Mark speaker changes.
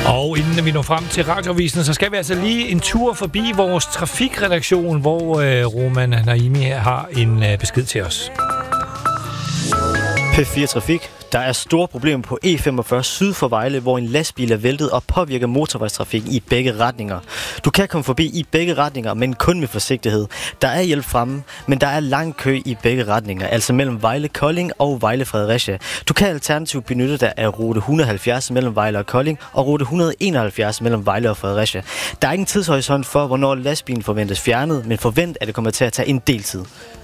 Speaker 1: Og inden vi når frem til Radioavisen, så skal vi altså lige en tur forbi vores trafikredaktion, hvor Roman Naimi har en besked til os.
Speaker 2: P4 Trafik. Der er store problemer på E45 syd for Vejle, hvor en lastbil er væltet og påvirker motorvejstrafikken i begge retninger. Du kan komme forbi i begge retninger, men kun med forsigtighed. Der er hjælp fremme, men der er lang kø i begge retninger, altså mellem Vejle Kolding og Vejle Fredericia. Du kan alternativt benytte dig af rute 170 mellem Vejle og Kolding og rute 171 mellem Vejle og Fredericia. Der er ingen tidshorisont for, hvornår lastbilen forventes fjernet, men forvent, at det kommer til at tage en del tid.